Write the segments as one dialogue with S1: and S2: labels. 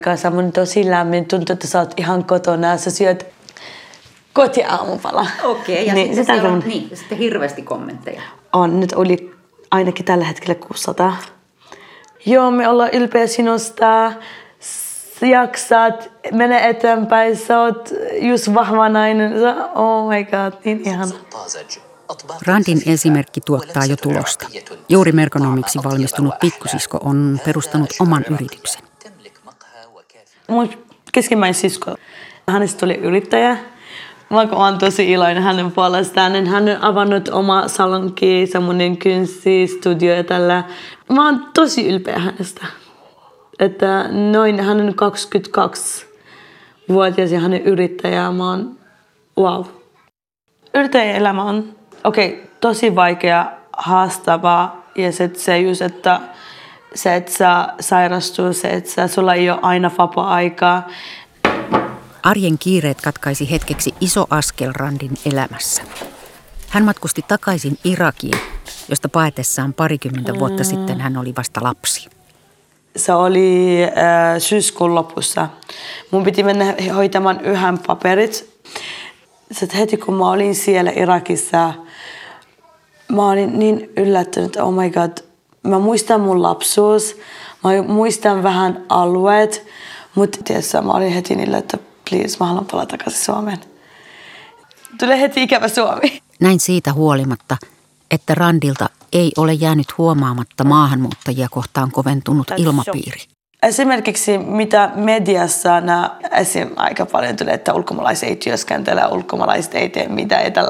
S1: Kanssa on tosi lämmin, tuntuu, että sä oot ihan kotona, sä syöt kotiaamupala.
S2: Okei, ja niin, sitten hirveästi kommentteja.
S1: On, nyt oli ainakin tällä hetkellä 600. Joo, me ollaan ylpeä sinusta, jaksat, mene eteenpäin, sä oot just vahva nainen. Oh my god, niin ihana.
S3: Randin esimerkki tuottaa jo tulosta. Juuri merkonomiksi valmistunut pikkusisko on perustanut oman yrityksen.
S1: Mun keskimmäinen sisko, hänestä tuli yrittäjä. Mä oon tosi iloinen hänen puolestaan. Hän on avannut oma salonki, semmoinen kynsistudio ja tällä. Mä oon tosi ylpeä hänestä. Että hän on 22-vuotias ja hän on yrittäjä. Mä oon wow. Yrittäjän elämä on tosi vaikea, haastava ja se just, että se, että sä sairastuu, se, että sulla ei ole aina vapaa-aikaa.
S3: Arjen kiireet katkaisi hetkeksi iso askel Randin elämässä. Hän matkusti takaisin Irakiin, josta paetessaan parikymmentä vuotta sitten hän oli vasta lapsi.
S1: Se oli syyskuun lopussa. Mun piti mennä hoitamaan yhden paperit. Sitten heti kun mä olin siellä Irakissa, mä olin niin yllättynyt, oh my god. Mä muistan mun lapsuus, mä muistan vähän alueet, mutta tietysti mä olin heti niille, että please, mä haluan palata takaisin Suomeen. Tulee heti ikävä Suomi.
S3: Näin siitä huolimatta, että Randilta ei ole jäänyt huomaamatta maahanmuuttajia kohtaan koventunut ilmapiiri.
S1: Esimerkiksi mitä mediassa esim. Aika paljon tulee, että ulkomaalaiset ei työskentele, ulkomaalaiset ei tee mitään, ei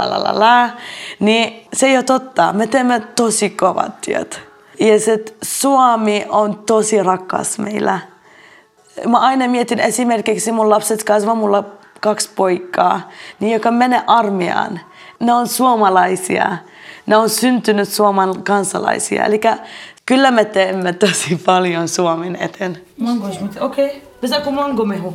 S1: niin se ei ole totta. Me teemme tosi kovat työt. Ja Suomi on tosi rakas meillä. Mä aina mietin esimerkiksi mun lapset kasvaa, mulla on 2 poikaa, niin joka menee armeijaan. Ne on suomalaisia. Ne on syntynyt Suomen kansalaisia. Eli kyllä me teemme tosi paljon Suomen eteen. Okei. Pisääkö mangomehu?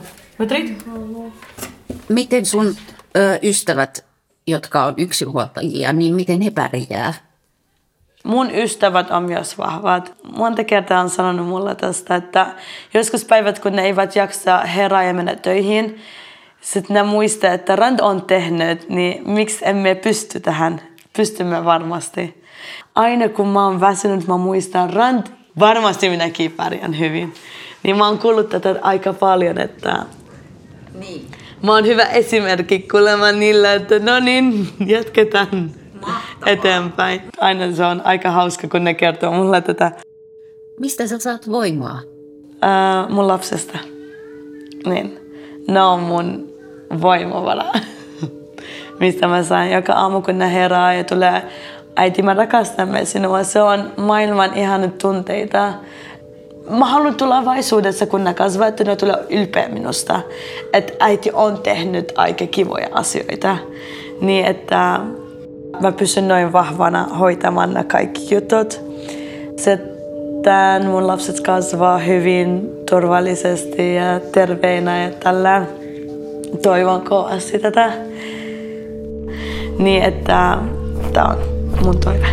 S2: Miten sun ystävät, jotka on yksinhuoltajia, niin miten he pärjää?
S1: Mun ystävät on myös vahvat. Monta kertaa on sanonut mulle tästä, että joskus päivät, kun ne eivät jaksa herää ja mennä töihin, sitten ne muistaa, että Rand on tehnyt, niin miksi emme pysty tähän? Pystymme varmasti. Aina kun mä oon väsynyt, mä muistan, Rand, varmasti minäkin pärjään hyvin. Niin mä oon kuullut tätä aika paljon, että
S2: niin.
S1: Mä oon hyvä esimerkki kuulemma niillä, että no niin, jatketaan eteenpäin. Aina se on aika hauska, kun ne kertoo mulle tätä.
S2: Mistä sä saat voimaa?
S1: Mun lapsesta. Niin. Ne on mun voimavara. Mistä mä saan joka aamu, kun ne herää ja tulee, äiti, mä rakastamme sinua. Se on maailman ihanat tunteita. Mä haluan tulevaisuudessa, kun ne kasvaa, että ne tulee ylpeä minusta. Että äiti on tehnyt aika kivoja asioita. Niin, että mä pysyn noin vahvana hoitamaan nämä kaikki jutut. Sitten mun lapset kasvaa hyvin turvallisesti ja terveinä ja tällä. Toivon kovasti tätä. Niin, että tää on mun toive.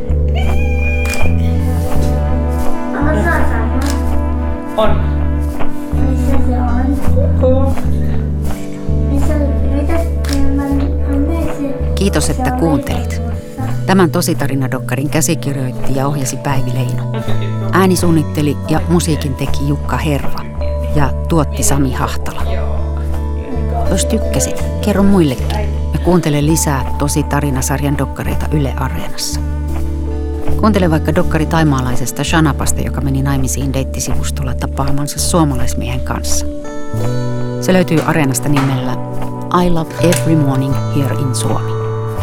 S1: On.
S4: Missä se on?
S3: Kiitos, että kuuntelit. Tämän tositarinadokkarin käsikirjoitti ja ohjasi Päivi Leino. Äänisuunnitteli ja musiikin teki Jukka Herva ja tuotti Sami Hahtala. Jos tykkäsit, kerro muillekin ja kuuntele lisää Tositarinasarjan dokkareita Yle Areenassa. Kuuntele vaikka dokkari thaimaalaisesta Shanapasta, joka meni naimisiin deittisivustolla tapaamansa suomalaismiehen kanssa. Se löytyy Areenasta nimellä I Love Every Morning Here in Suomi.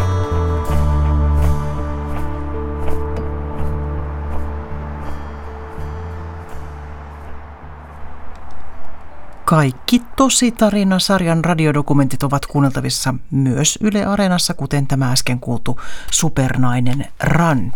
S5: Kaikki Tositarinasarjan radiodokumentit ovat kuunneltavissa myös Yle Areenassa, kuten tämä äsken kuultu supernainen Rand.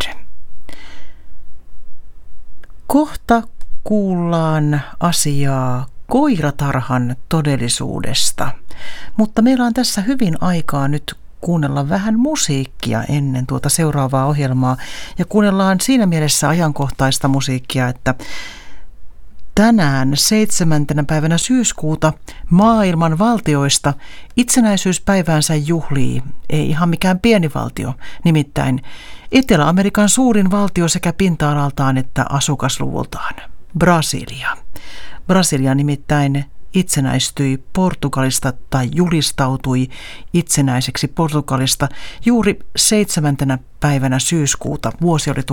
S5: Kohta kuullaan asiaa koiratarhan todellisuudesta, mutta meillä on tässä hyvin aikaa nyt kuunnella vähän musiikkia ennen tuota seuraavaa ohjelmaa. Ja kuunnellaan siinä mielessä ajankohtaista musiikkia, että tänään 7. päivänä syyskuuta maailman valtioista itsenäisyyspäiväänsä juhlii ei ihan mikään pieni valtio, nimittäin Etelä-Amerikan suurin valtio sekä pinta-alaltaan että asukasluvultaan, Brasilia. Brasilia nimittäin itsenäistyi Portugalista tai julistautui itsenäiseksi Portugalista juuri 7. päivänä syyskuuta. Vuosi oli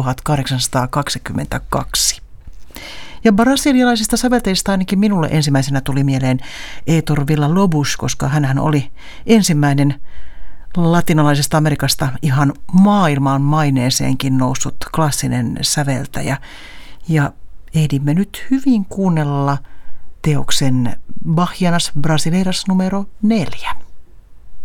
S5: 1822. Ja brasilialaisista sävelteistä ainakin minulle ensimmäisenä tuli mieleen Heitor Villa-Lobos, koska hänhän oli ensimmäinen latinalaisesta Amerikasta ihan maailman maineeseenkin noussut klassinen säveltäjä. Ja ehdimme nyt hyvin kuunnella teoksen Bahianas Brasileiras numero 4.